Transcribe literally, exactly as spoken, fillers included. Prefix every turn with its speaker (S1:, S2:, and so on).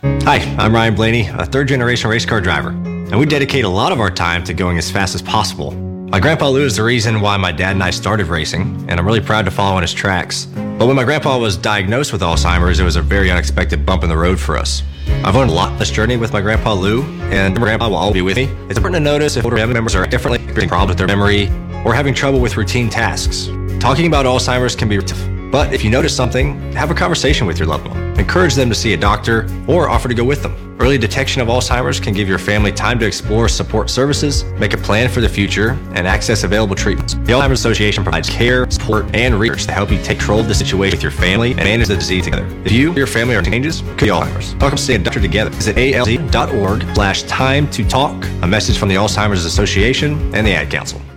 S1: Hi, I'm Ryan Blaney, a third-generation race car driver, and we dedicate a lot of our time to going as fast as possible. My grandpa Lou is the reason why my dad and I started racing, and I'm really proud to follow in his tracks. But when my grandpa was diagnosed with Alzheimer's, it was a very unexpected bump in the road for us. I've learned a lot on this journey with my grandpa Lou, and my grandpa will always be with me. It's important to notice if older family members are differently experiencing problems with their memory or having trouble with routine tasks. Talking about Alzheimer's can be tough, but if you notice something, have a conversation with your loved one. Encourage them to see a doctor or offer to go with them. Early detection of Alzheimer's can give your family time to explore support services, make a plan for the future, and access available treatments. The Alzheimer's Association provides care, support, and research to help you take control of the situation with your family and manage the disease together. If you or your family are changes, could be Alzheimer's. Welcome to see a doctor together. Visit A L Z dot org slash time to talk. A message from the Alzheimer's Association and the Ad Council.